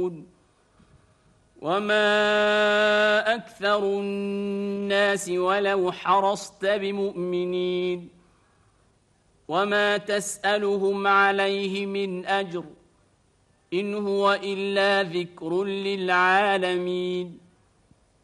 وما أكثر الناس ولو حرصت بمؤمنين وما تسألهم عليه من أجر إن هو إلا ذكر للعالمين